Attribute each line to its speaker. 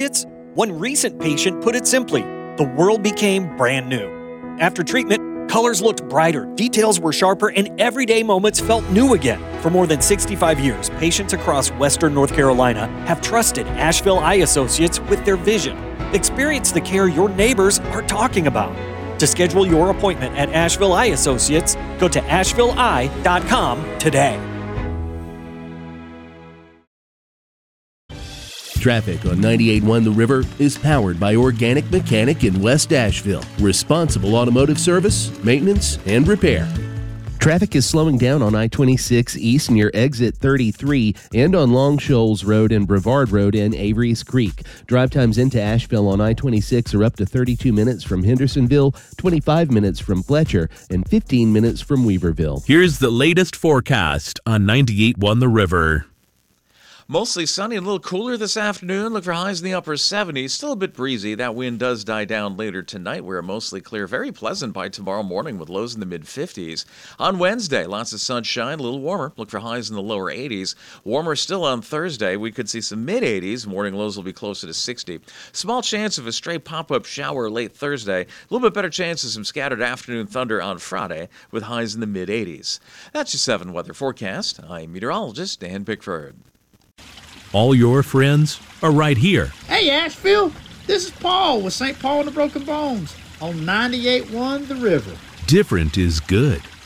Speaker 1: Associates? One recent patient put it simply, the world became brand new. After treatment, colors looked brighter, details were sharper, and everyday moments felt new again. For more than 65 years, patients across Western North Carolina have trusted Asheville Eye Associates with their vision. Experience the care your neighbors are talking about. To schedule your appointment at Asheville Eye Associates, go to ashevilleeye.com today.
Speaker 2: Traffic on 98.1 The River is powered by Organic Mechanic in West Asheville. Responsible automotive service, maintenance, and repair. Traffic is slowing down on I-26 East near exit 33 and on Long Shoals Road and Brevard Road in Avery's Creek. Drive times into Asheville on I-26 are up to 32 minutes from Hendersonville, 25 minutes from Fletcher, and 15 minutes from Weaverville.
Speaker 3: Here's the latest forecast on 98.1 The River.
Speaker 4: Mostly sunny and a little cooler this afternoon. Look for highs in the upper 70s. Still a bit breezy. That wind does die down later tonight. We're mostly clear. Very pleasant by tomorrow morning with lows in the mid-50s. On Wednesday, lots of sunshine, a little warmer. Look for highs in the lower 80s. Warmer still on Thursday. We could see some mid-80s. Morning lows will be closer to 60. Small chance of a stray pop-up shower late Thursday. A little bit better chance of some scattered afternoon thunder on Friday with highs in the mid-80s. That's your 7 weather forecast. I'm meteorologist Dan Pickford.
Speaker 3: All your friends are right here.
Speaker 5: Hey, Asheville, this is Paul with St. Paul and the Broken Bones on 98.1 The River.
Speaker 3: Different is good.